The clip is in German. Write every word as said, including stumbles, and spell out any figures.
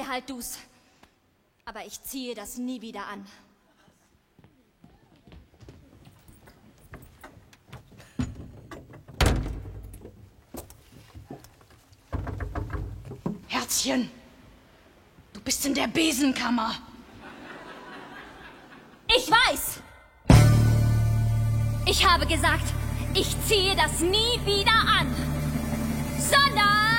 behalt du's. Aber ich ziehe das nie wieder an. Herzchen, du bist in der Besenkammer. Ich weiß! Ich habe gesagt, ich ziehe das nie wieder an.